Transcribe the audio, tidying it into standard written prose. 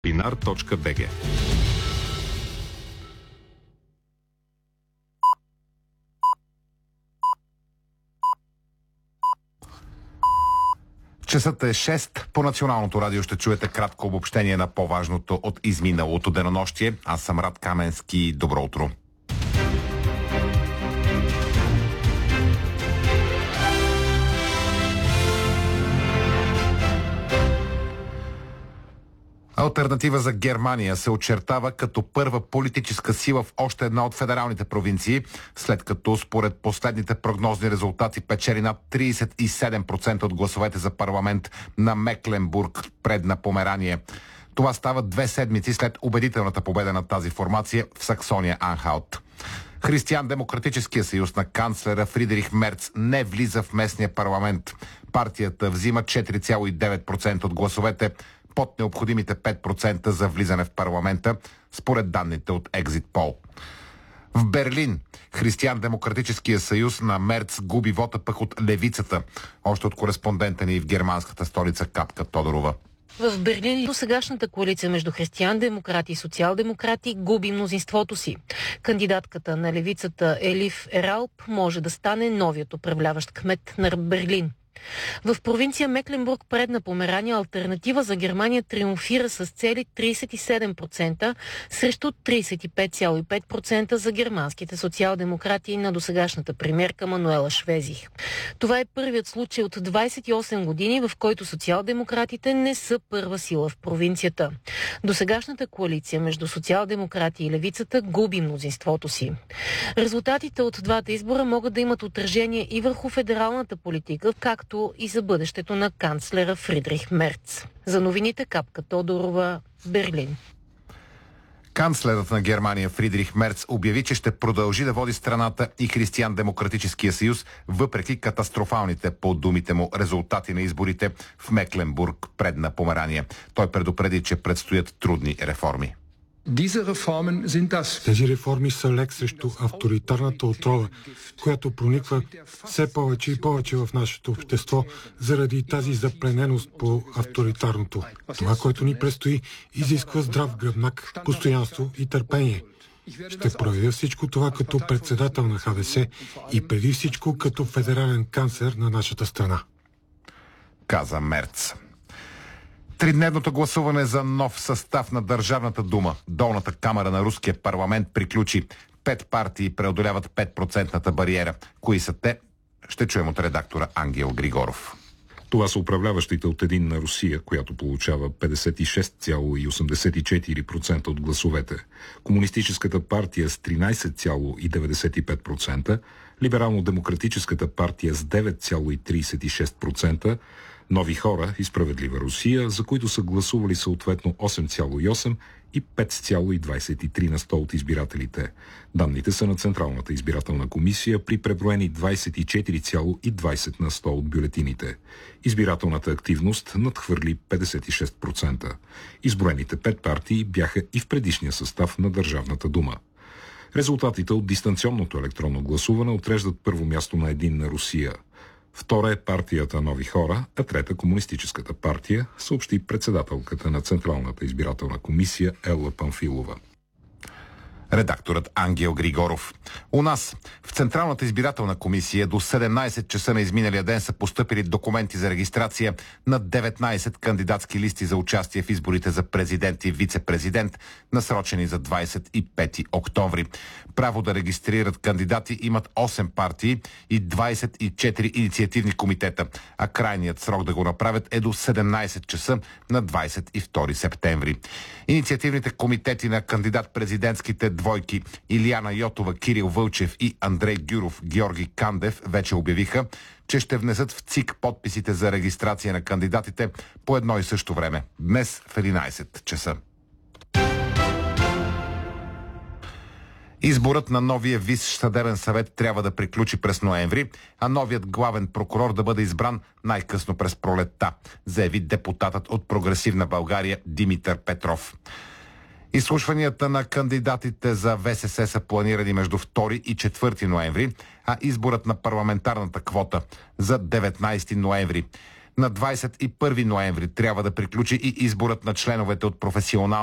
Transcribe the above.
Pinar.bg. Часът е 6. По Националното радио ще чуете кратко обобщение на по-важното от изминалото денонощие. Аз съм Рад Каменски. Добро утро. Алтернатива за Германия се очертава като първа политическа сила в още една от федералните провинции, след като според последните прогнозни резултати печели над 37% от гласовете за парламент на Мекленбург, Предна Померания. Това става 2 седмици след убедителната победа на тази формация в Саксония-Анхалт. Християн-демократическия съюз на канцлера Фридрих Мерц не влиза в местния парламент. Партията взима 4,9% от гласовете, под необходимите 5% за влизане в парламента, според данните от Екзит Пол. В Берлин Християн-демократическия съюз на Мерц губи вота пък от левицата, още от кореспондента ни в германската столица Капка Тодорова. В Берлин досегашната коалиция между християн-демократи и социал-демократи губи мнозинството си. Кандидатката на левицата Елиф Ералп може да стане новият управляващ кмет на Берлин. В провинция Мекленбург, Предна Померания, алтернатива за Германия триумфира с цели 37% срещу 35,5% за германските социал-демократи на досегашната премиерка Мануела Швезих. Това е първият случай от 28 години, в който социал-демократите не са първа сила в провинцията. Досегашната коалиция между социал-демократи и левицата губи мнозинството си. Резултатите от двата избора могат да имат отражение и върху федералната политика, както и за бъдещето на канцлера Фридрих Мерц. За новините Капка Тодорова, Берлин. Канцлерът на Германия Фридрих Мерц обяви, че ще продължи да води страната и Християн-демократическия съюз, въпреки катастрофалните, по думите му, резултати на изборите в Мекленбург, Предна Померания. Той предупреди, че предстоят трудни реформи. Тези реформи са лек срещу авторитарната отрова, която прониква все повече и повече в нашето общество заради тази заплененост по авторитарното. Това, което ни предстои, изисква здрав гръбнак, постоянство и търпение. Ще проявя всичко това като председател на ХДС и преди всичко като федерален канцлер на нашата страна, каза Мерц. Тридневното гласуване за нов състав на Държавната дума, долната камара на руския парламент, приключи. 5 партии преодоляват 5% бариера. Кои са те? Ще чуем от редактора Ангел Григоров. Това са управляващите от Единна Русия, която получава 56,84% от гласовете, Комунистическата партия с 13,95%, Либерално-демократическата партия с 9,36%, Нови хора и Справедлива Русия, за които са гласували съответно 8,8 и 5,23% от избирателите. Данните са на Централната избирателна комисия при преброени 24,20% от бюлетините. Избирателната активност надхвърли 56%. Изброените 5 партии бяха и в предишния състав на Държавната дума. Резултатите от дистанционното електронно гласуване отреждат първо място на Единна Русия. Втора е партията Нови хора, а трета Комунистическата партия, съобщи председателката на Централната избирателна комисия Елла Памфилова. Редакторът Ангел Григоров. У нас в Централната избирателна комисия до 17 часа на изминалия ден са постъпили документи за регистрация на 19 кандидатски листи за участие в изборите за президент и вице-президент, насрочени за 25 октомври. Право да регистрират кандидати имат 8 партии и 24 инициативни комитета, а крайният срок да го направят е до 17 часа на 22 септември. Инициативните комитети на кандидат-президентските двойки Илияна Йотова, Кирил Вълчев и Андрей Гюров, Георги Кандев вече обявиха, че ще внесат в ЦИК подписите за регистрация на кандидатите по едно и също време, днес в 11 часа. Изборът на новия Висш съдебен съвет трябва да приключи през ноември, а новият главен прокурор да бъде избран най-късно през пролетта, заяви депутатът от Прогресивна България Димитър Петров. Изслушванията на кандидатите за ВСС са планирани между 2 и 4 ноември, а изборът на парламентарната квота за 19 ноември. На 21 ноември трябва да приключи и изборът на членовете от професионалната